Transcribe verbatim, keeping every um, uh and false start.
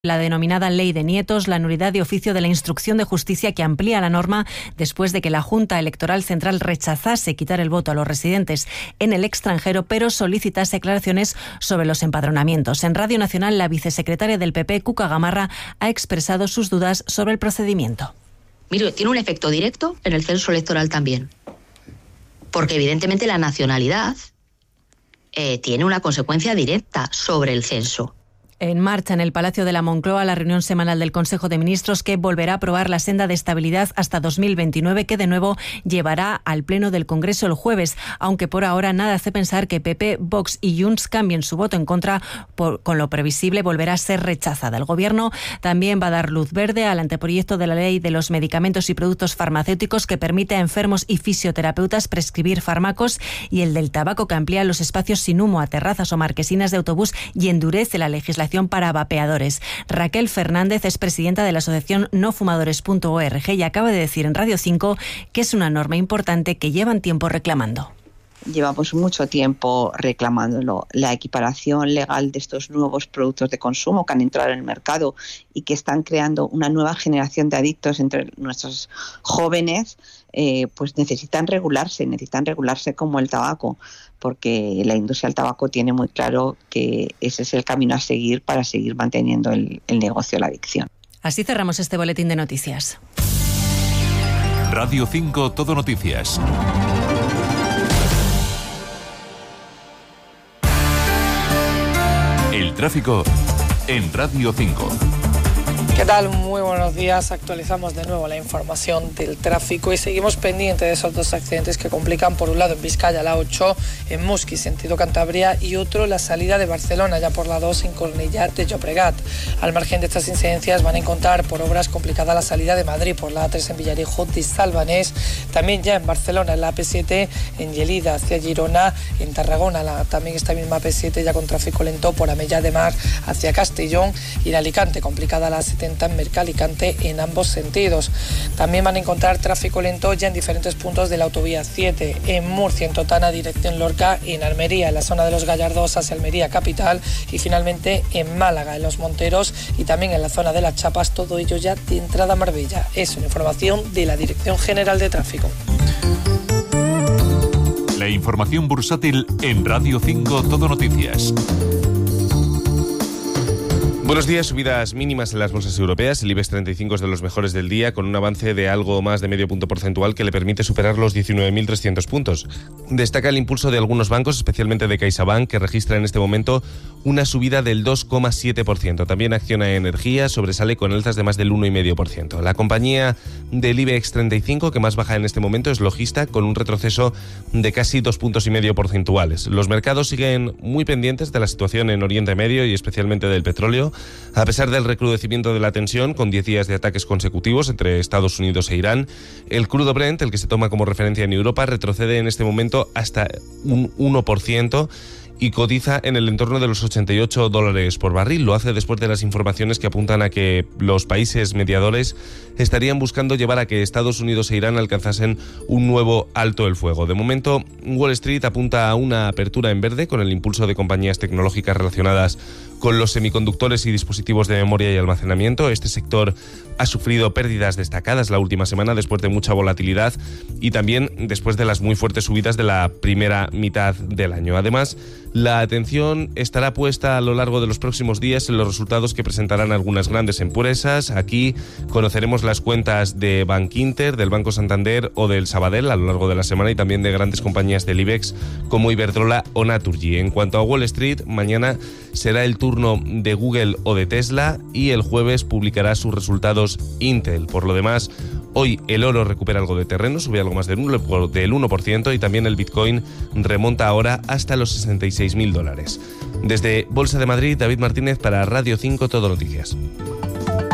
La denominada Ley de Nietos, la nulidad de oficio de la Instrucción de Justicia que amplía la norma después de que la Junta Electoral Central rechazase quitar el voto a los residentes en el extranjero, pero solicitase aclaraciones sobre los empadronamientos. En Radio Nacional, la vicesecretaria del P P, Cuca Gamarra, ha expresado sus dudas sobre el procedimiento. Mire, tiene un efecto directo en el censo electoral también, porque evidentemente la nacionalidad eh, tiene una consecuencia directa sobre el censo. En marcha en el Palacio de la Moncloa la reunión semanal del Consejo de Ministros que volverá a aprobar la senda de estabilidad hasta dos mil veintinueve, que de nuevo llevará al Pleno del Congreso el jueves, aunque por ahora nada hace pensar que P P, Vox y Junts cambien su voto en contra, por, con lo previsible volverá a ser rechazada. El Gobierno también va a dar luz verde al anteproyecto de la Ley de los Medicamentos y Productos Farmacéuticos que permite a enfermos y fisioterapeutas prescribir fármacos, y el del tabaco, que amplía los espacios sin humo a terrazas o marquesinas de autobús y endurece la legislación para vapeadores. Raquel Fernández es presidenta de la asociación no fumadores punto org y acaba de decir en Radio cinco que es una norma importante que llevan tiempo reclamando. Llevamos mucho tiempo reclamándolo, la equiparación legal de estos nuevos productos de consumo que han entrado en el mercado y que están creando una nueva generación de adictos entre nuestros jóvenes, eh, pues necesitan regularse, necesitan regularse como el tabaco, porque la industria del tabaco tiene muy claro que ese es el camino a seguir para seguir manteniendo el, el negocio de la adicción. Así cerramos este boletín de noticias. Radio cinco Todo Noticias. El tráfico en Radio cinco. ¿Qué tal? Muy buenos días. Actualizamos de nuevo la información del tráfico y seguimos pendientes de esos dos accidentes que complican, por un lado en Vizcaya la ocho, en Musqui, sentido Cantabria, y otro la salida de Barcelona, ya por la dos, en Cornellà de Llobregat. Al margen de estas incidencias van a encontrar por obras complicada la salida de Madrid por la A tres en Villarejo de Salvanés, también ya en Barcelona en la A P siete, en Lleida hacia Girona, en Tarragona la, también esta misma A P siete ya con tráfico lento por Amellá de Mar hacia Castellón, y en Alicante complicada la A setenta en Mercalicante en ambos sentidos. También van a encontrar tráfico lento ya en diferentes puntos de la autovía siete, en Murcia, en Totana, dirección Lorca, en Almería, en la zona de los Gallardos hacia Almería capital, y finalmente en Málaga, en Los Monteros, y también en la zona de Las Chapas, todo ello ya de entrada a Marbella. Es una información de la Dirección General de Tráfico. La información bursátil en Radio cinco Todo Noticias. Buenos días. Subidas mínimas en las bolsas europeas. El IBEX treinta y cinco es de los mejores del día, con un avance de algo más de medio punto porcentual que le permite superar los diecinueve mil trescientos puntos. Destaca el impulso de algunos bancos, especialmente de CaixaBank, que registra en este momento una subida del dos coma siete por ciento. También Acciona Energía sobresale con alzas de más del uno coma cinco por ciento. La compañía del IBEX treinta y cinco que más baja en este momento es Logista, con un retroceso de casi dos puntos y medio porcentuales. Los mercados siguen muy pendientes de la situación en Oriente Medio y especialmente del petróleo, a pesar del recrudecimiento de la tensión con diez días de ataques consecutivos entre Estados Unidos e Irán. El crudo Brent, el que se toma como referencia en Europa, retrocede en este momento hasta un uno por ciento y cotiza en el entorno de los ochenta y ocho dólares por barril. Lo hace después de las informaciones que apuntan a que los países mediadores estarían buscando llevar a que Estados Unidos e Irán alcanzasen un nuevo alto el fuego. De momento, Wall Street apunta a una apertura en verde con el impulso de compañías tecnológicas relacionadas con los semiconductores y dispositivos de memoria y almacenamiento. Este sector ha sufrido pérdidas destacadas la última semana después de mucha volatilidad y también después de las muy fuertes subidas de la primera mitad del año. Además, la atención estará puesta a lo largo de los próximos días en los resultados que presentarán algunas grandes empresas. Aquí conoceremos las cuentas de Bankinter, del Banco Santander o del Sabadell a lo largo de la semana, y también de grandes compañías del IBEX como Iberdrola o Naturgy. En cuanto a Wall Street, mañana será el turno de Google o de Tesla y el jueves publicará sus resultados Intel. Por lo demás, hoy el oro recupera algo de terreno, sube algo más del uno por ciento, y también el Bitcoin remonta ahora hasta los sesenta y seis mil dólares. Desde Bolsa de Madrid, David Martínez para Radio cinco Todo Noticias.